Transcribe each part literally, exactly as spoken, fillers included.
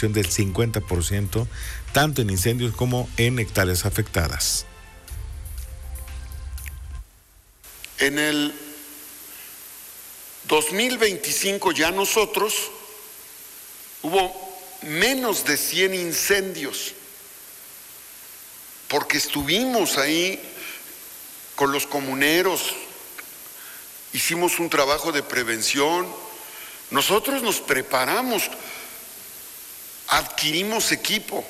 reducción del cincuenta por ciento, tanto en incendios como en hectáreas afectadas. En el dos mil veinticinco ya nosotros hubo menos de cien incendios, porque estuvimos ahí con los comuneros, hicimos un trabajo de prevención, nosotros nos preparamos, adquirimos equipo.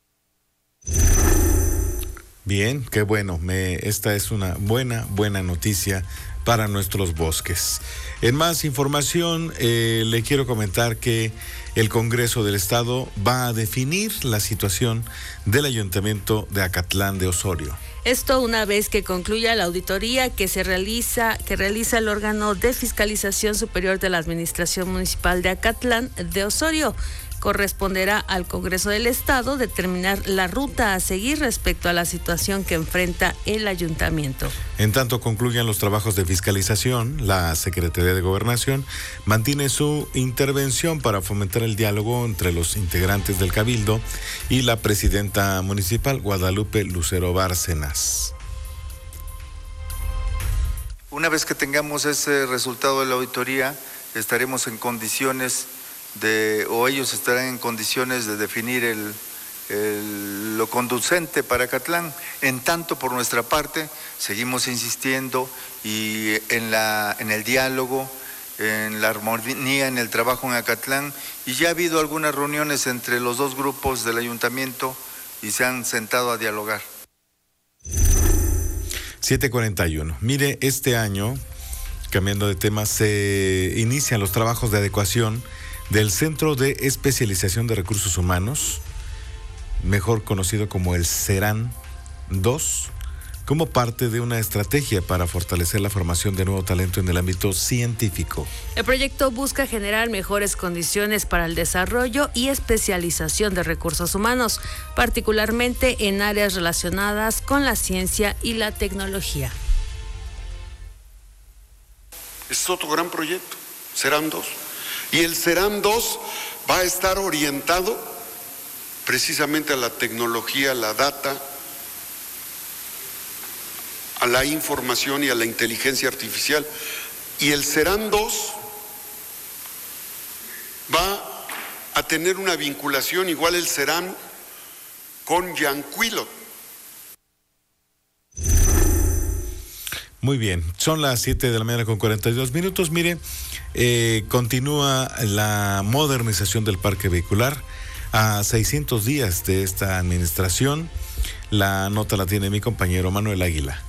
Bien, qué bueno, me, esta es una buena, buena noticia para nuestros bosques. En más información, eh, le quiero comentar que el Congreso del Estado va a definir la situación del Ayuntamiento de Acatlán de Osorio. Esto una vez que concluya la auditoría que se realiza, que realiza el órgano de fiscalización superior de la Administración Municipal de Acatlán de Osorio. Corresponderá al Congreso del Estado determinar la ruta a seguir respecto a la situación que enfrenta el ayuntamiento. En tanto concluyan los trabajos de fiscalización, la Secretaría de Gobernación mantiene su intervención para fomentar el diálogo entre los integrantes del Cabildo y la presidenta municipal, Guadalupe Lucero Bárcenas. Una vez que tengamos ese resultado de la auditoría, estaremos en condiciones de, o ellos estarán en condiciones de definir el, el, lo conducente para Acatlán. En tanto, por nuestra parte, seguimos insistiendo y en, la, en el diálogo, en la armonía, en el trabajo en Acatlán, y ya ha habido algunas reuniones entre los dos grupos del ayuntamiento y se han sentado a dialogar. siete cuarenta y uno. Mire, este año, cambiando de tema, se inician los trabajos de adecuación del Centro de Especialización de Recursos Humanos, mejor conocido como el CERAN dos, como parte de una estrategia para fortalecer la formación de nuevo talento en el ámbito científico. El proyecto busca generar mejores condiciones para el desarrollo y especialización de recursos humanos, particularmente en áreas relacionadas con la ciencia y la tecnología. Es otro gran proyecto, CERAN dos. Y el CERAN dos va a estar orientado precisamente a la tecnología, a la data, a la información y a la inteligencia artificial. Y el CERAN dos va a tener una vinculación igual el CERAN con Yanquilo. Muy bien, son las siete de la mañana con cuarenta y dos minutos. Mire, eh, continúa la modernización del parque vehicular a seiscientos días de esta administración. La nota la tiene mi compañero Manuel Águila.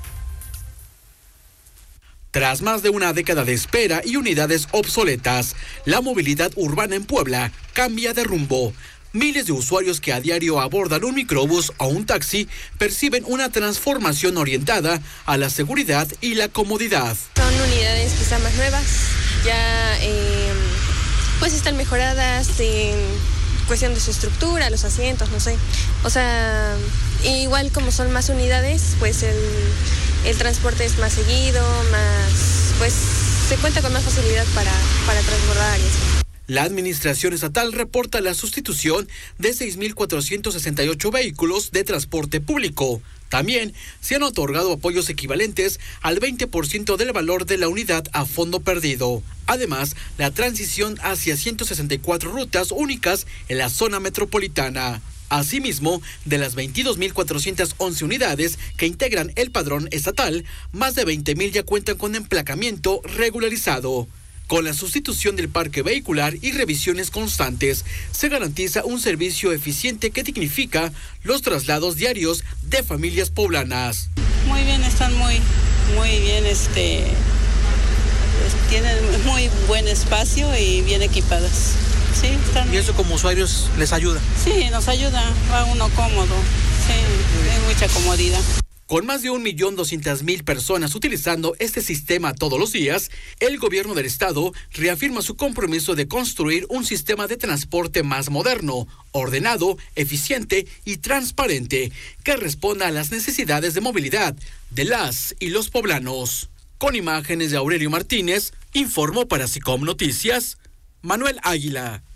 Tras más de una década de espera y unidades obsoletas, la movilidad urbana en Puebla cambia de rumbo. Miles de usuarios que a diario abordan un microbús o un taxi perciben una transformación orientada a la seguridad y la comodidad. Son unidades quizá más nuevas, ya eh, pues están mejoradas en cuestión de su estructura, los asientos, no sé. O sea, igual como son más unidades, pues el, el transporte es más seguido, más, pues se cuenta con más facilidad para, para transbordar y eso. La administración estatal reporta la sustitución de seis mil cuatrocientos sesenta y ocho vehículos de transporte público. También se han otorgado apoyos equivalentes al veinte por ciento del valor de la unidad a fondo perdido. Además, la transición hacia ciento sesenta y cuatro rutas únicas en la zona metropolitana. Asimismo, de las veintidós mil cuatrocientas once unidades que integran el padrón estatal, más de veinte mil ya cuentan con emplacamiento regularizado. Con la sustitución del parque vehicular y revisiones constantes, se garantiza un servicio eficiente que dignifica los traslados diarios de familias poblanas. Muy bien, están muy, muy bien, este, tienen muy buen espacio y bien equipadas. Sí, están... ¿Y eso como usuarios les ayuda? Sí, nos ayuda, va uno cómodo, sí, hay mucha comodidad. Con más de un millón doscientas mil personas utilizando este sistema todos los días, el gobierno del estado reafirma su compromiso de construir un sistema de transporte más moderno, ordenado, eficiente y transparente, que responda a las necesidades de movilidad de las y los poblanos. Con imágenes de Aurelio Martínez, informó para SICOM Noticias, Manuel Águila.